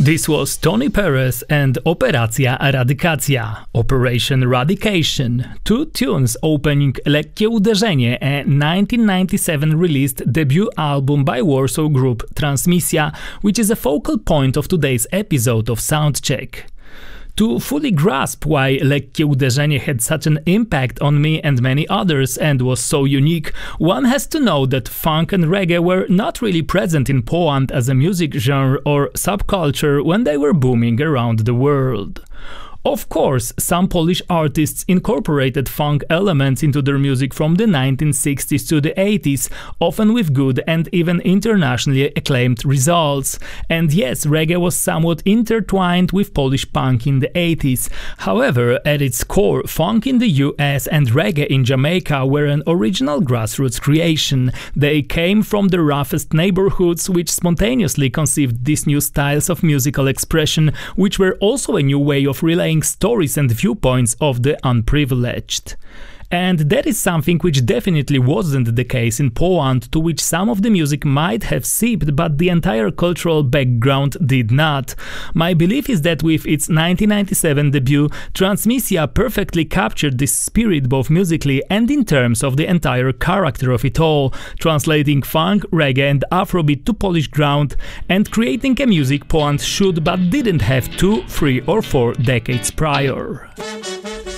This was Tony Perez and Operacja Radykacja, Operation Radication, two tunes opening Lekkie Uderzenie, a 1997 released debut album by Warsaw group Transmisja, which is a focal point of today's episode of Soundcheck. To fully grasp why Lekkie Uderzenie had such an impact on me and many others and was so unique, one has to know that funk and reggae were not really present in Poland as a music genre or subculture when they were booming around the world. Of course, some Polish artists incorporated funk elements into their music from the 1960s to the 80s, often with good and even internationally acclaimed results. And yes, reggae was somewhat intertwined with Polish punk in the 80s. However, at its core, funk in the US and reggae in Jamaica were an original grassroots creation. They came from the roughest neighborhoods which spontaneously conceived these new styles of musical expression, which were also a new way of relaying stories and viewpoints of the unprivileged. And that is something which definitely wasn't the case in Poland, to which some of the music might have seeped, but the entire cultural background did not. My belief is that with its 1997 debut, Transmisja perfectly captured this spirit both musically and in terms of the entire character of it all, translating funk, reggae and Afrobeat to Polish ground and creating a music Poland should but didn't have 2, 3 or 4 decades prior.